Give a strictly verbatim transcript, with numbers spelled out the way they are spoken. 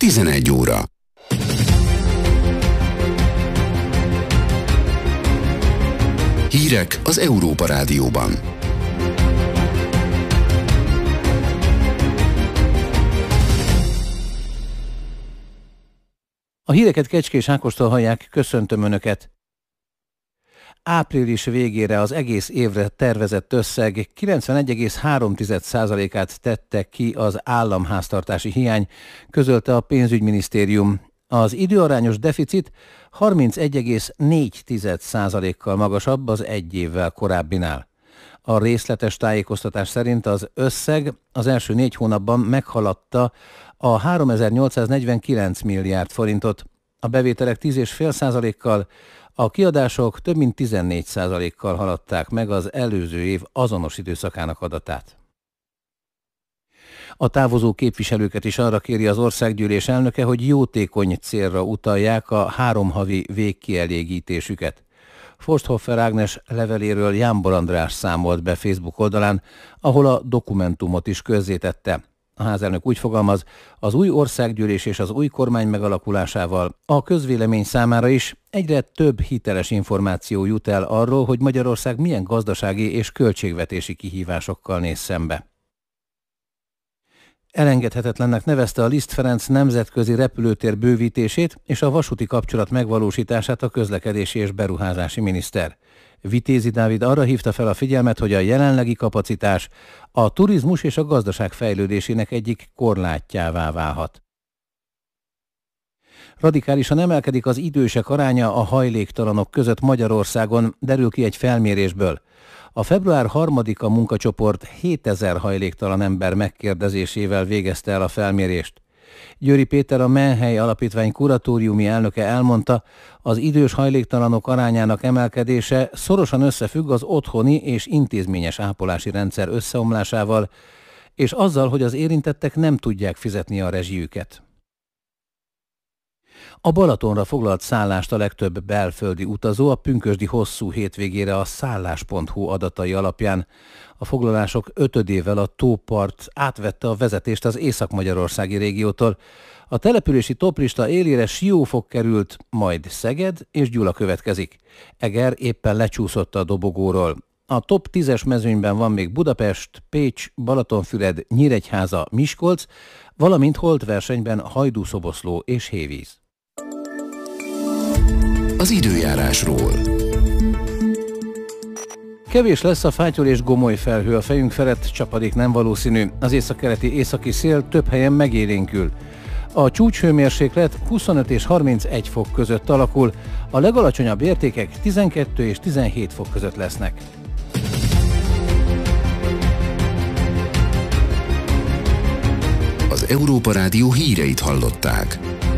tizenegy óra. Hírek az Európa Rádióban. A híreket Kecskés Ákostól hallják, köszöntöm Önöket! Április végére az egész évre tervezett összeg kilencvenegy egész három százalékát tette ki az államháztartási hiány, közölte a pénzügyminisztérium. Az időarányos deficit harmincegy egész négy százalékkal magasabb az egy évvel korábbinál. A részletes tájékoztatás szerint az összeg az első négy hónapban meghaladta a háromezer-nyolcszáznegyvenkilenc milliárd forintot, a bevételek tíz egész öt százalékkal, a kiadások több mint tizennégy százalékkal haladták meg az előző év azonos időszakának adatát. A távozó képviselőket is arra kéri az országgyűlés elnöke, hogy jótékony célra utalják a három havi végkielégítésüket. Forsthoffer Ágnes leveléről Jámbor András számolt be Facebook oldalán, ahol a dokumentumot is közzétette. A házelnök úgy fogalmaz, az új országgyűlés és az új kormány megalakulásával a közvélemény számára is egyre több hiteles információ jut el arról, hogy Magyarország milyen gazdasági és költségvetési kihívásokkal néz szembe. Elengedhetetlennek nevezte a Liszt Ferenc nemzetközi repülőtér bővítését és a vasúti kapcsolat megvalósítását a közlekedési és beruházási miniszter. Vitézi Dávid arra hívta fel a figyelmet, hogy a jelenlegi kapacitás a turizmus és a gazdaság fejlődésének egyik korlátjává válhat. Radikálisan emelkedik az idősek aránya a hajléktalanok között Magyarországon, derül ki egy felmérésből. A február harmadika munkacsoport hétezer hajléktalan ember megkérdezésével végezte el a felmérést. Győri Péter, a Menhely Alapítvány kuratóriumi elnöke elmondta, az idős hajléktalanok arányának emelkedése szorosan összefügg az otthoni és intézményes ápolási rendszer összeomlásával, és azzal, hogy az érintettek nem tudják fizetni a rezsijüket. A Balatonra foglalt szállást a legtöbb belföldi utazó a pünkösdi hosszú hétvégére a szállás pont hu adatai alapján. A foglalások ötödével a tópart átvette a vezetést az észak-magyarországi régiótól. A települési toplista élére Siófok került, majd Szeged és Gyula következik. Eger éppen lecsúszott a dobogóról. A top tízes mezőnyben van még Budapest, Pécs, Balatonfüred, Nyíregyháza, Miskolc, valamint holtversenyben Hajdú-Szoboszló és Hévíz. Az időjárásról. Kevés lesz a fátyol és gomoly felhő a fejünk felett, csapadék nem valószínű. Az északkeleti északi szél több helyen megélénkül. A csúcshőmérséklet huszonöt és harmincegy fok között alakul, a legalacsonyabb értékek tizenkettő és tizenhét fok között lesznek. Az Európa Rádió híreit hallották.